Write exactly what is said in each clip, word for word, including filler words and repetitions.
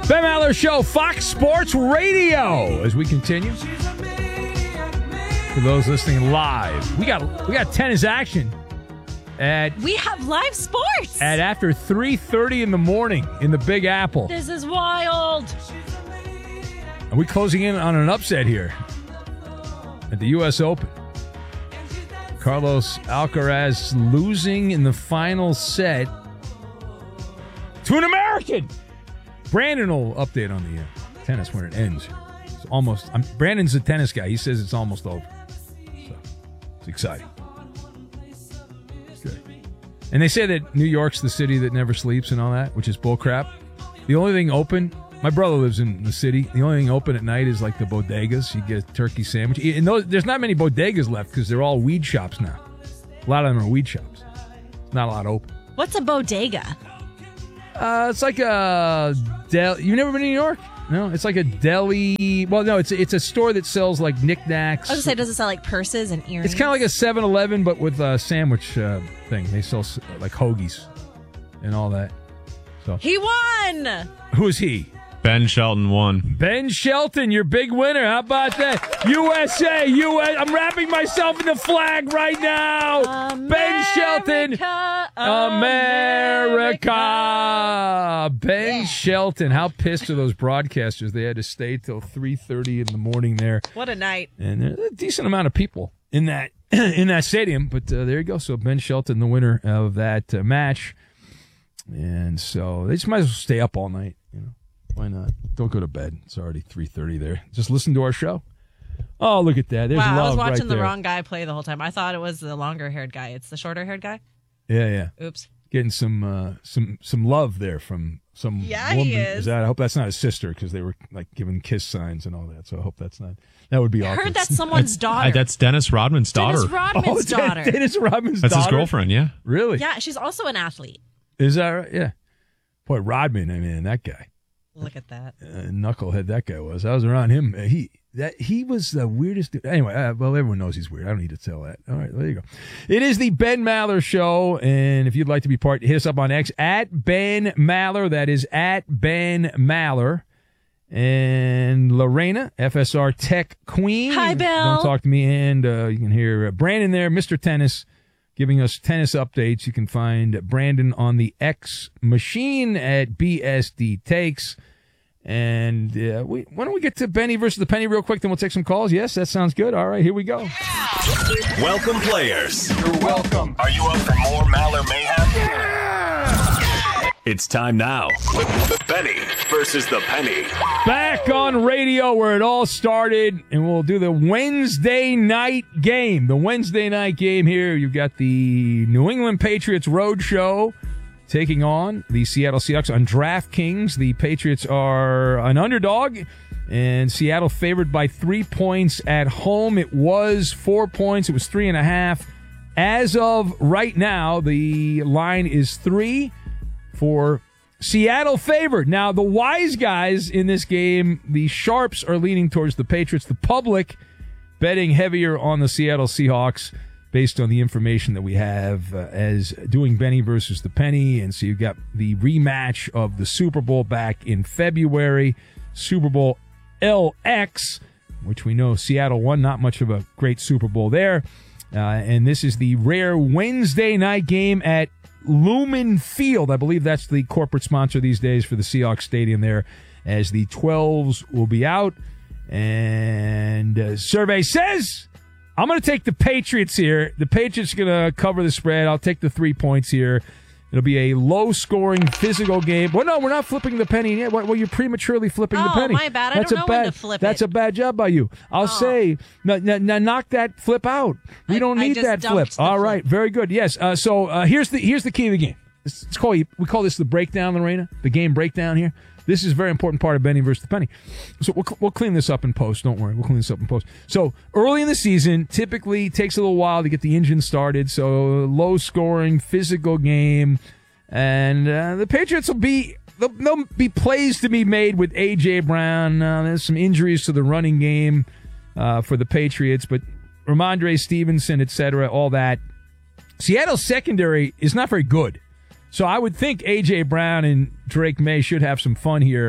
Ben Maller Show, Fox Sports Radio. As we continue, for those listening live, we got we got tennis action at we have live sports at after three thirty in the morning in the Big Apple. This is wild. Are we closing in on an upset here at the U S Open? Carlos Alcaraz losing in the final set to an American. Brandon will update on the uh, tennis when it ends. It's almost. I'm, Brandon's a tennis guy. He says it's almost over. So it's exciting. Good. And they say that New York's the city that never sleeps and all that, which is bullcrap. The only thing open. My brother lives in the city. The only thing open at night is like the bodegas. You get a turkey sandwich. And those, there's not many bodegas left because they're all weed shops now. A lot of them are weed shops. Not a lot open. What's a bodega? Uh, it's like a deli. You've never been to New York? No, it's like a deli. Well, no, it's it's a store that sells like knickknacks. I was gonna say, does it sell like purses and earrings? It's kind of like a seven eleven, but with a sandwich uh, thing. They sell like hoagies and all that. So he won. Who is he? Ben Shelton won. Ben Shelton, your big winner. How about that? U S A, U S I'm wrapping myself in the flag right now. America, Ben Shelton. America. America. Ben yeah. Shelton. How pissed are those broadcasters? They had to stay till three thirty in the morning there. What a night. And there's a decent amount of people in that in that stadium. But uh, there you go. So Ben Shelton, the winner of that uh, match. And so they just might as well stay up all night, you know. Why not? Don't go to bed. It's already three thirty there. Just listen to our show. Oh, look at that. There's wow, love I was watching right the there. wrong guy play the whole time. I thought it was the longer-haired guy. It's the shorter-haired guy? Yeah, yeah. Oops. Getting some uh, some some love there from some yeah, woman. he is. is that, I hope that's not his sister because they were like giving kiss signs and all that. So I hope that's not. That would be I awkward. heard that's someone's daughter. Uh, that's Dennis Rodman's daughter. Dennis Rodman's oh, daughter. Dennis Rodman's that's daughter? That's his girlfriend, yeah. Really? Yeah, she's also an athlete. Is that right? Yeah. Boy, Rodman, I mean, that guy. Look at that. Uh, knucklehead that guy was. I was around him. Uh, he that he was the weirdest dude. Anyway, uh, well, everyone knows he's weird. I don't need to tell that. All right, there you go. It is the Ben Maller Show, and if you'd like to be part, hit us up on X, at Ben Maller. That is at Ben Maller. And Lorena, F S R Tech Queen. Hi, Bill. Don't talk to me. And uh, you can hear uh, Brandon there, Mister Tennis, giving us tennis updates. You can find Brandon on the X machine at B S D Takes. And uh, we, why don't we get to Benny versus the Penny real quick, then we'll take some calls. Yes, that sounds good. All right, here we go. Welcome, players. You're welcome. Are you up for more Maller Mayhem? Yeah! It's time now. Benny versus the Penny. Back on radio where it all started, and we'll do the Wednesday night game. The Wednesday night game here. You've got the New England Patriots Roadshow taking on the Seattle Seahawks on DraftKings. The Patriots are an underdog, and Seattle favored by three points at home. It was four points. It was three and a half. As of right now, the line is three for Seattle favored. Now, the wise guys in this game, the sharps, are leaning towards the Patriots. The public betting heavier on the Seattle Seahawks based on the information that we have uh, as doing Benny versus the Penny. And so you've got the rematch of the Super Bowl back in February, Super Bowl L X, which we know Seattle won. Not much of a great Super Bowl there. Uh, and this is the rare Wednesday night game at Lumen Field. I believe that's the corporate sponsor these days for the Seahawks Stadium there, as the twelves will be out. And uh, survey says I'm going to take the Patriots here. The Patriots are going to cover the spread. I'll take the three points here. It'll be a low-scoring, physical game. Well, no, we're not flipping the penny yet. Well, you're prematurely flipping oh, the penny. Oh, my bad. I that's don't know a bad, when to flip That's it. a bad job by you. I'll oh. say, now, now, knock that flip out. We I, don't need that flip. All flip. right, very good. Yes. Uh, so uh, here's the here's the key of the game. It's, it's called, we call this the breakdown, Lorena. The game breakdown here. This is a very important part of Benny versus the Penny. So we'll, we'll clean this up in post. Don't worry. We'll clean this up in post. So early in the season, typically takes a little while to get the engine started. So low-scoring, physical game. And uh, the Patriots will be, they'll, they'll be plays to be made with A J. Brown. Uh, there's some injuries to the running game uh, for the Patriots. But Ramondre Stevenson, et cetera, all that. Seattle's secondary is not very good. So I would think A J. Brown and Drake May should have some fun here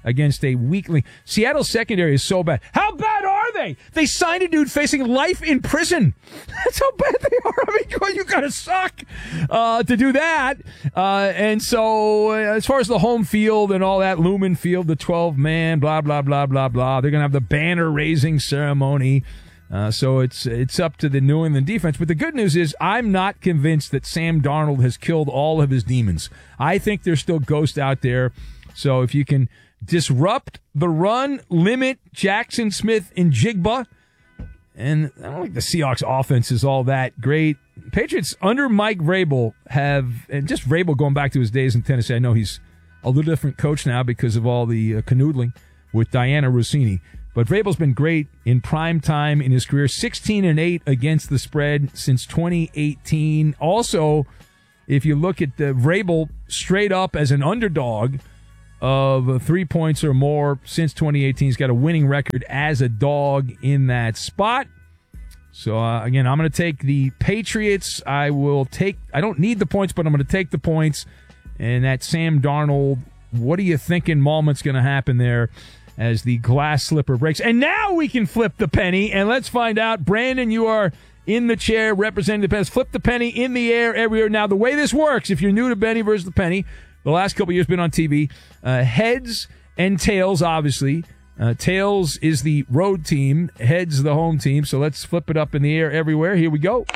against a weakling. Seattle's secondary is so bad. How bad are they? They signed a dude facing life in prison. That's how bad they are. I mean, you got to suck uh, to do that. Uh, and so, uh, as far as the home field and all that, Lumen Field, the twelve man, blah blah blah blah blah. They're gonna have the banner raising ceremony. Uh, so it's it's up to the New England defense. But the good news is I'm not convinced that Sam Darnold has killed all of his demons. I think there's still ghosts out there. So if you can disrupt the run, limit Jackson Smith and Jigba, and I don't think the Seahawks offense is all that great. Patriots under Mike Vrabel have, and just Vrabel going back to his days in Tennessee, I know he's a little different coach now because of all the uh, canoodling with Diana Rossini. But Vrabel's been great in prime time in his career, sixteen and eight against the spread since twenty eighteen. Also, if you look at the Vrabel straight up as an underdog of three points or more since twenty eighteen, he's got a winning record as a dog in that spot. So, uh, again, I'm going to take the Patriots. I will take, I don't need the points, but I'm going to take the points. And that Sam Darnold, what are you thinking moment's going to happen there as the glass slipper breaks? And now we can flip the penny, and let's find out. Brandon, you are in the chair representing the Pens. Flip the penny in the air everywhere. Now, the way this works, if you're new to Benny versus the Penny, the last couple of years been on T V, uh, heads and tails, obviously. Uh, tails is the road team, heads the home team. So let's flip it up in the air everywhere. Here we go.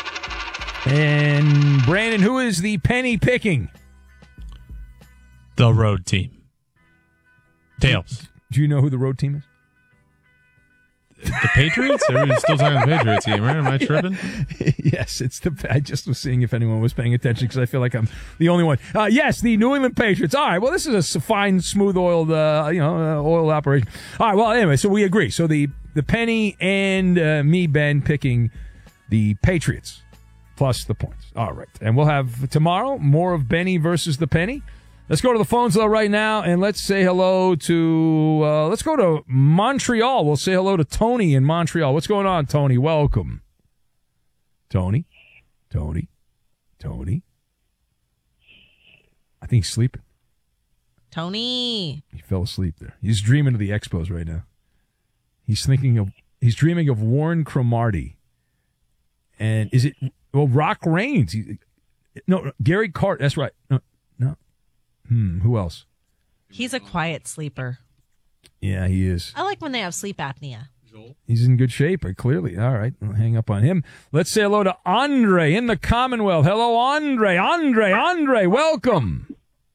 And Brandon, who is the penny picking? The road team. Tails. Do you know who the road team is? The Patriots? Are we still talking the Patriots game, right? Am I tripping? Yes, it's the. I just was seeing if anyone was paying attention because I feel like I'm the only one. Uh, yes, the New England Patriots. All right. Well, this is a fine, smooth-oiled, uh, you know, uh, oil operation. All right. Well, anyway, so we agree. So the the penny and uh, me, Ben, picking the Patriots plus the points. All right, and we'll have tomorrow more of Benny versus the penny. Let's go to the phones though right now, and let's say hello to, uh, let's go to Montreal. We'll say hello to Tony in Montreal. What's going on, Tony? Welcome. Tony? Tony? Tony? I think he's sleeping. Tony. He fell asleep there. He's dreaming of the Expos right now. He's thinking of, he's dreaming of Warren Cromartie. And is it, well, Rock Reigns. He, no, Gary Carter. That's right. No, no. Hmm, who else? He's a quiet sleeper. Yeah, he is. I like when they have sleep apnea. He's in good shape, clearly. All right, I'll hang up on him. Let's say hello to Andre in the Commonwealth. Hello, Andre. Andre, Andre, welcome.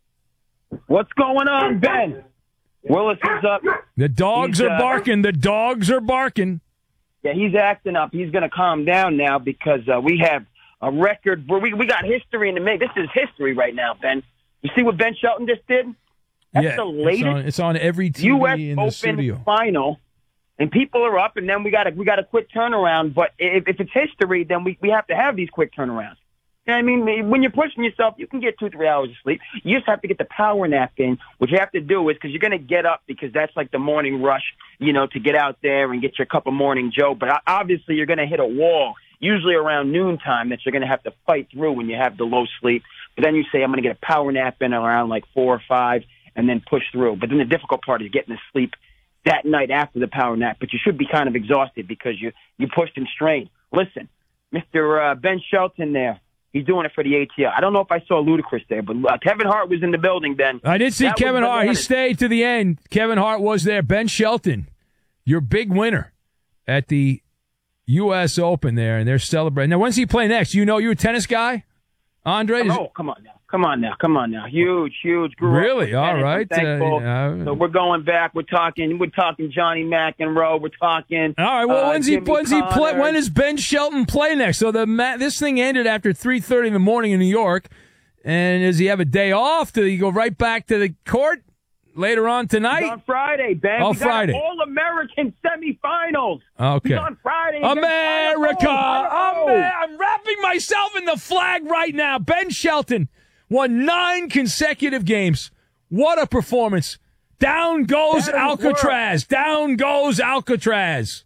What's going on, Ben? Willis is up. The dogs He's, are uh, barking. The dogs are barking. Yeah, he's acting up. He's going to calm down now because uh, we have a record. We we got history in the make. This is history right now, Ben. You see what Ben Shelton just did? That's yeah, the latest. It's on, it's on every T V U S in the Open studio. final, and people are up, and then we got a we got a quick turnaround. But if, if it's history, then we we have to have these quick turnarounds. You know what I mean? When you're pushing yourself, you can get two, three hours of sleep. You just have to get the power nap in. What you have to do is, because you're going to get up because that's like the morning rush, you know, to get out there and get your cup of morning Joe. But obviously you're going to hit a wall, usually around noontime, that you're going to have to fight through when you have the low sleep. But then you say, I'm going to get a power nap in around like four or five and then push through. But then the difficult part is getting to sleep that night after the power nap. But you should be kind of exhausted because you, you pushed and strained. Listen, Mister Uh, Ben Shelton there. He's doing it for the A T L. I don't know if I saw Ludacris there, but uh, Kevin Hart was in the building, Ben. I did see That Kevin was Hart. He bananas. stayed to the end. Kevin Hart was there. Ben Shelton, your big winner at the U S Open there, and they're celebrating. Now, when's he play next? You know, you're a tennis guy, Andre? Is- Oh, come on now. Come on now. Come on now. Huge, huge. Grew up Really? with All tennis. I'm right. thankful. Uh, yeah. So we're going back. We're talking. We're talking Johnny McEnroe. We're talking. All right. Well, uh, when's he? Jimmy When's he play? Connors. When does Ben Shelton play next? So the ma- this thing ended after three thirty in the morning in New York, and does he have a day off? Do he go right back to the court later on tonight? He's on Friday, Ben. Oh, we got Friday. All-American semifinals. Okay. He's on Friday. against America! Idaho. Amer- I'm wrapping myself in the flag right now. Ben Shelton won nine consecutive games. What a performance. Down goes That is Alcatraz. Down goes Alcatraz.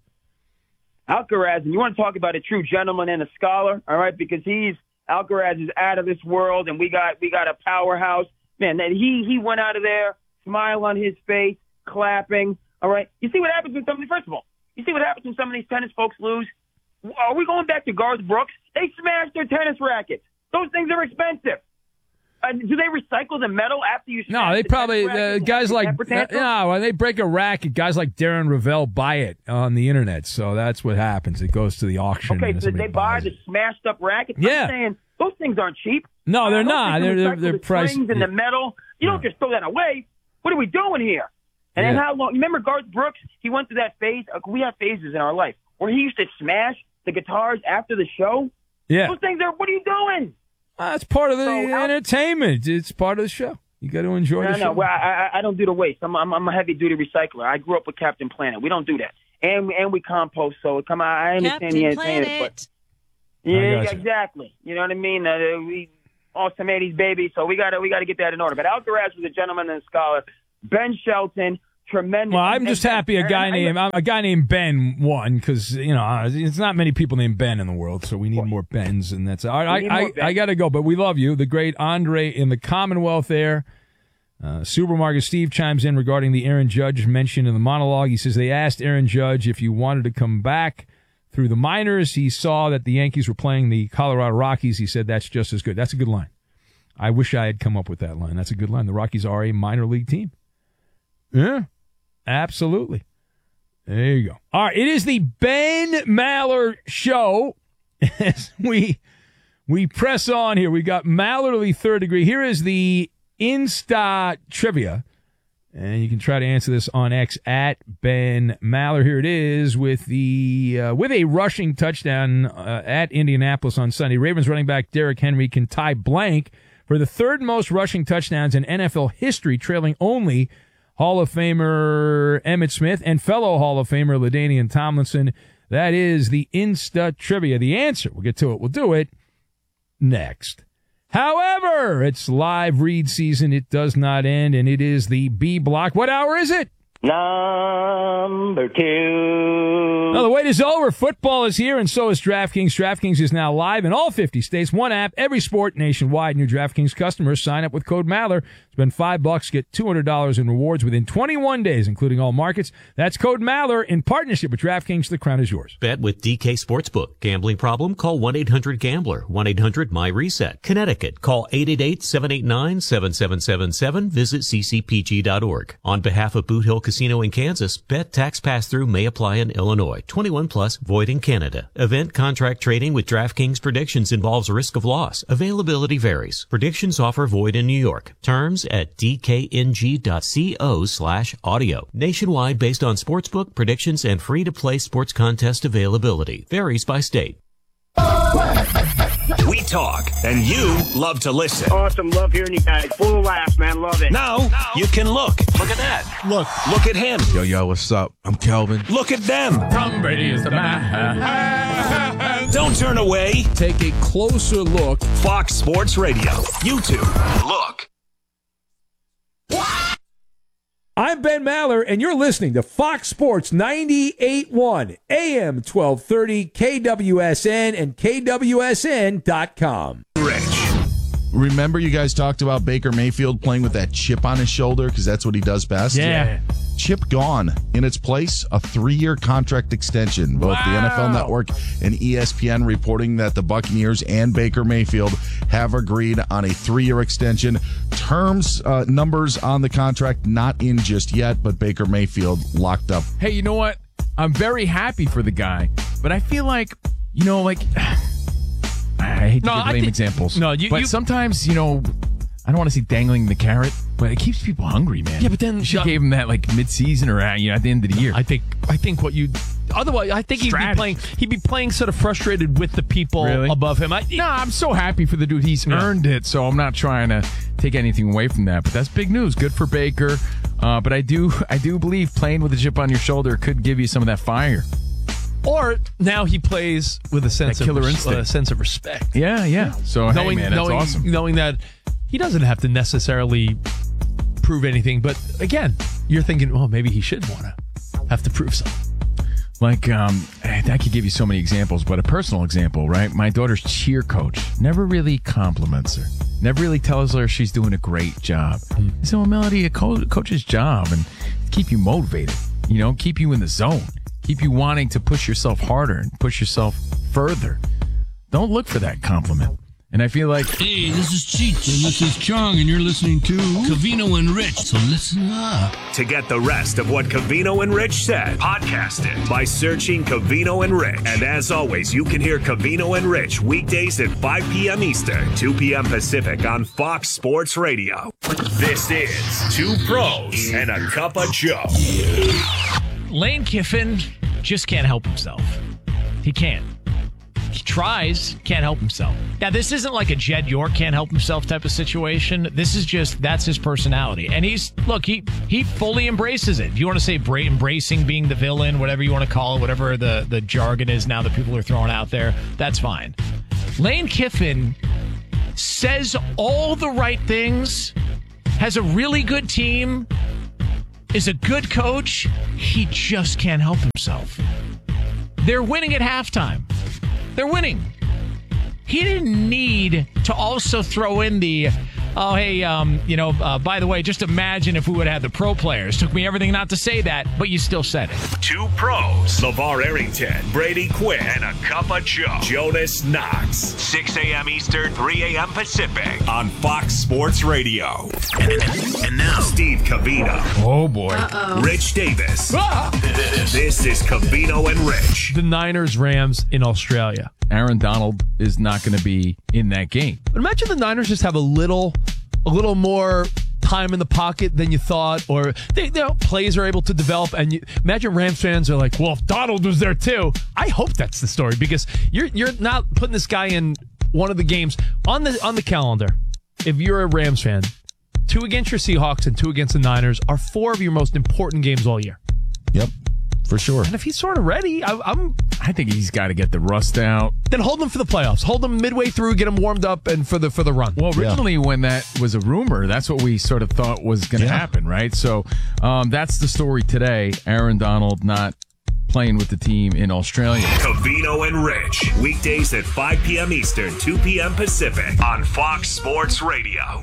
Alcaraz, and you want to talk about a true gentleman and a scholar, all right? Because he's Alcaraz is out of this world, and we got we got a powerhouse. Man, that he he went out of there smile on his face, clapping. All right. You see what happens when somebody, first of all, you see what happens when some of these tennis folks lose? Are we going back to Garth Brooks? They smashed their tennis rackets. Those things are expensive. Uh, do they recycle the metal after you smash No, they the probably, tennis uh, guys like, temper tantrum? no, when they break a racket, guys like Darren Ravel buy it on the internet. So that's what happens. It goes to the auction. Okay, and so somebody they buy buys the it. smashed up rackets? Yeah. I'm saying those things aren't cheap. No, they're Those not. things They're, are they're, recycled, they're the priced. springs and the metal. You don't Yeah. just throw that away. What are we doing here? And Yeah. then how long? You remember Garth Brooks? He went through that phase. Uh, we have phases in our life where he used to smash the guitars after the show. Yeah. Those things are, what are you doing? Uh, it's part of the So how- entertainment. It's part of the show. You got to enjoy No, the no, show. well, I, I, I don't do the waste. I'm, I'm, I'm a heavy duty recycler. I grew up with Captain Planet. We don't do that. And, and we compost, so come on, I understand Captain the entertainment, Planet. but yeah, gotcha. exactly. You know what I mean? Uh, we awesome eighties baby, so we got to we got to get that in order. But Alcaraz was a gentleman and a scholar. Ben Shelton, tremendous. Well, I'm just and- happy a and- guy and- named a guy named Ben won because you know it's not many people named Ben in the world, so we need more Bens, and that's all right. need I more I, Bens. I got to go, but we love you, the great Andre in the Commonwealth there. Uh, Supermarket Steve chimes in regarding the Aaron Judge mentioned in the monologue. He says they asked Aaron Judge if he wanted to come back through the minors. He saw that the Yankees were playing the Colorado Rockies. He said that's just as good. That's a good line. I wish I had come up with that line. That's a good line. The Rockies are a minor league team. Yeah, absolutely. There you go. All right, it is the Ben Maller Show. As we we press on here, we got Mallerly third degree. Here is the Insta trivia, and you can try to answer this on X at Ben Maller. Here it is with the uh, with a rushing touchdown uh, at Indianapolis on Sunday. Ravens running back Derrick Henry can tie blank for the third most rushing touchdowns in N F L history, trailing only Hall of Famer Emmitt Smith and fellow Hall of Famer LaDainian Tomlinson. That is the Insta trivia. The answer, we'll get to it. We'll do it next. However, it's live read season. It does not end, and it is the B block. What hour is it? Number two. No, the wait is over. Football is here, and so is DraftKings. DraftKings is now live in all fifty states. One app, every sport nationwide. New DraftKings customers sign up with code Maller. Spend five bucks, get two hundred dollars in rewards within twenty-one days, including all markets. That's code Maller in partnership with DraftKings. The crown is yours. Bet with D K Sportsbook. Gambling problem? Call one eight hundred gambler. one eight hundred my reset. Connecticut. Call eight eight eight, seven eight nine, seven seven seven seven. Visit c c p g dot org. On behalf of Boot Hill Casino in Kansas, bet tax pass-through may apply in Illinois. twenty-one plus, void in Canada. Event contract trading with DraftKings predictions involves risk of loss. Availability varies. Predictions offer void in New York. Terms at d k n g dot co slash audio. Nationwide based on sportsbook predictions and free-to-play sports contest availability. Varies by state. We talk, and you love to listen. Awesome. Love hearing you guys. Full of laughs, man. Love it. Now, you can look. Look at that. Look. Look at him. Yo, yo, what's up? I'm Kelvin. Look at them. Tom Brady is the man. Don't turn away. Take a closer look. Fox Sports Radio. YouTube. Look. I'm Ben Maller, and you're listening to Fox Sports ninety-eight point one, A M twelve thirty, K W S N, and K W S N dot com. Rich. Remember you guys talked about Baker Mayfield playing with that chip on his shoulder because that's what he does best? Yeah. Chip gone. In its place, a three-year contract extension. Both the N F L Network and E S P N reporting that the Buccaneers and Baker Mayfield have agreed on a three-year extension. Terms, uh, numbers on the contract not in just yet, but Baker Mayfield locked up. Hey, you know what? I'm very happy for the guy, but I feel like, you know, like, I hate to No, give I lame think- examples. no, you- but you- sometimes, you know, I don't want to say dangling the carrot, but it keeps people hungry, man. Yeah, but then- you should gave him that like mid-season or at, you know, at the end of the year. I think I think what you otherwise I think he'd Strategy. be playing he'd be playing sort of frustrated with the people Really? above him. I, no, I'm so happy for the dude. He's Yeah. earned it, so I'm not trying to take anything away from that. But that's big news. Good for Baker. Uh, but I do, I do believe playing with a chip on your shoulder could give you some of that fire. or now he plays with a sense That of killer res- instinct. a sense of respect. Yeah, yeah. So knowing hey, man, that's knowing awesome. knowing that he doesn't have to necessarily prove anything, but again, you're thinking, well, maybe he should want to have to prove something. Like, um, I could give you so many examples, but a personal example, right? My daughter's cheer coach never really compliments her. never really tells her she's doing a great job. I said, well, Melody, a co- coach's job and keep you motivated, you know, keep you in the zone, keep you wanting to push yourself harder and push yourself further. Don't look for that compliment. And I feel like, hey, this is Cheech and this is Chong, and you're listening to Covino and Rich, so listen up. To get the rest of what Covino and Rich said, podcast it by searching Covino and Rich. And as always, you can hear Covino and Rich weekdays at five p.m. Eastern, two p.m. Pacific on Fox Sports Radio. This is Two Pros and a Cup of Joe. Lane Kiffin just can't help himself. He can't. He tries, can't help himself. Now, this isn't like a Jed York can't help himself type of situation. This is just, that's his personality. And he's, look, he he fully embraces it. If you want to say bra- embracing being the villain, whatever you want to call it, whatever the, the jargon is now that people are throwing out there, that's fine. Lane Kiffin says all the right things, has a really good team, is a good coach. He just can't help himself. They're winning at halftime. They're winning. He didn't need to also throw in the, oh, hey, um, you know, uh, by the way, just imagine if we would have had the pro players. Took me everything not to say that, but you still said it. Two Pros, LeVar Arrington, Brady Quinn, and a Cup of Joe, Jonas Knox. six a.m. Eastern, three a.m. Pacific on Fox Sports Radio. And, and now, Steve Covino. Oh, boy. Uh-oh. Rich Davis. Ah! This is Covino and Rich. The Niners Rams in Australia. Aaron Donald is not going to be in that game. But imagine the Niners just have a little, a little more time in the pocket than you thought, or they, you know, plays are able to develop. And you, imagine Rams fans are like, "Well, if Donald was there too." I hope that's the story, because you're you're not putting this guy in one of the games on the on the calendar. If you're a Rams fan, two against your Seahawks and two against the Niners are four of your most important games all year. Yep, for sure. And if he's sort of ready, I, I'm. I think he's got to get the rust out. Then hold him for the playoffs. Hold him midway through, get him warmed up, and for the for the run. Well, originally yeah. when that was a rumor, that's what we sort of thought was going to yeah. happen, right? So um, that's the story today. Aaron Donald not playing with the team in Australia. Covino and Rich, weekdays at five p.m. Eastern, two p.m. Pacific on Fox Sports Radio.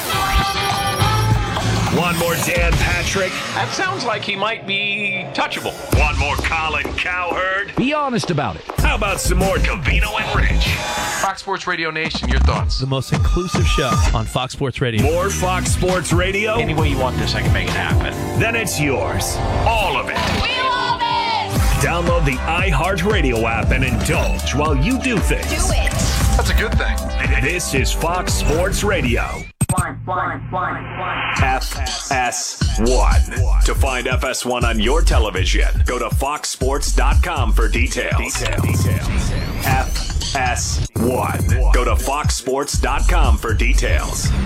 One more Dan Patrick. That sounds like he might be touchable. One more Colin Cowherd. Be honest about it. How about some more Covino and Rich? Fox Sports Radio Nation, your thoughts? The most inclusive show on Fox Sports Radio. More Fox Sports Radio? Any way you want this, I can make it happen. Then it's yours. All of it. We love it! Download the iHeartRadio app and indulge while you do things. Do it! That's a good thing. This is Fox Sports Radio. One, one, one, one. F S one. To find F S one on your television, go to fox sports dot com for details. Details. F S one. Go to fox sports dot com for details.